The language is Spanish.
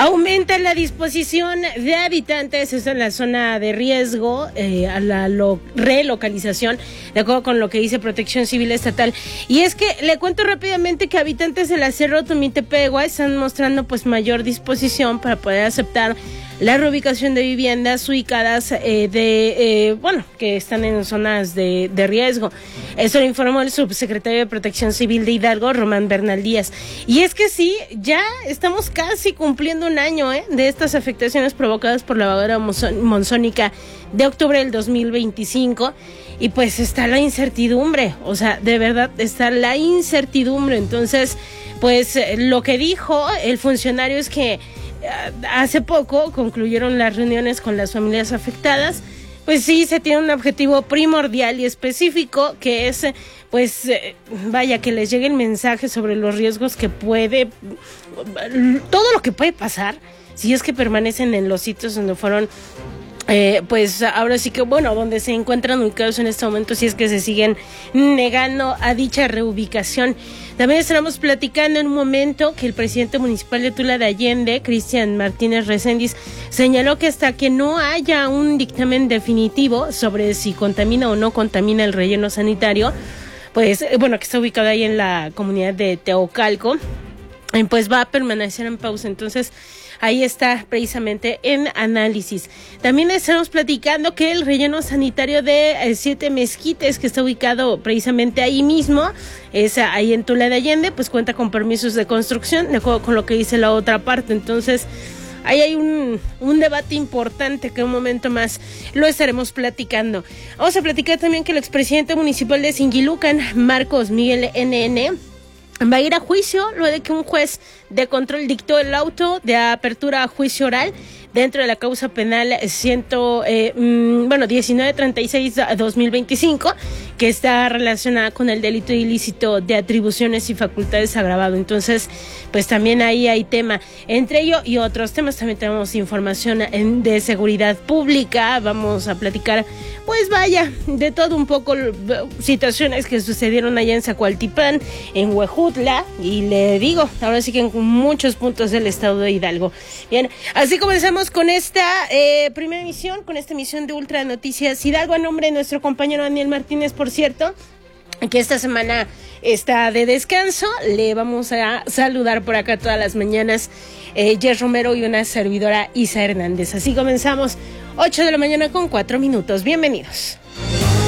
Aumenta la disposición de habitantes, esto en la zona de riesgo, a la relocalización, de acuerdo con lo que dice Protección Civil Estatal. Y es que le cuento rápidamente que habitantes de la Cerro Tomintepegua están mostrando pues mayor disposición para poder aceptar la reubicación de viviendas ubicadas que están en zonas de riesgo. Eso lo informó el subsecretario de Protección Civil de Hidalgo, Román Bernal Díaz. Y es que sí, ya estamos casi cumpliendo un año de estas afectaciones provocadas por la vaguada monzónica de octubre del 2025. Y pues está la incertidumbre, o sea, de verdad está la incertidumbre. Entonces, pues lo que dijo el funcionario es que hace poco concluyeron las reuniones con las familias afectadas. Pues sí, se tiene un objetivo primordial y específico, que es, que les llegue el mensaje sobre los riesgos que todo lo que puede pasar si es que permanecen en los sitios donde fueron, ahora sí que, donde se encuentran ubicados en este momento, si es que se siguen negando a dicha reubicación. También estaremos platicando en un momento que el presidente municipal de Tula de Allende, Cristian Martínez Reséndiz, señaló que hasta que no haya un dictamen definitivo sobre si contamina o no contamina el relleno sanitario, que está ubicado ahí en la comunidad de Teocalco, pues va a permanecer en pausa. Entonces, ahí está precisamente en análisis. También estamos platicando que el relleno sanitario de 7 Mezquites, que está ubicado precisamente ahí mismo, es ahí en Tula de Allende, pues cuenta con permisos de construcción, de acuerdo con lo que dice la otra parte. Entonces, ahí hay un debate importante que un momento más lo estaremos platicando. Vamos a platicar también que el expresidente municipal de Singilucan, Marcos Miguel NN, va a ir a juicio luego de que un juez de control dictó el auto de apertura a juicio oral dentro de la causa penal 1936-2025, que está relacionada con el delito ilícito de atribuciones y facultades agravado. Entonces, pues también ahí hay tema. Entre ello y otros temas también tenemos información de seguridad pública. Vamos a platicar, de todo un poco, situaciones que sucedieron allá en Zacualtipán, en Huejutla, y le digo, ahora sí que en muchos puntos del estado de Hidalgo. Bien, así comenzamos con esta primera emisión, con esta emisión de Ultra Noticias Hidalgo, a nombre de nuestro compañero Daniel Martínez, por cierto, que esta semana está de descanso. Le vamos a saludar por acá todas las mañanas, Jess Romero y una servidora, Isa Hernández. Así comenzamos, 8 de la mañana con 4 minutos. Bienvenidos.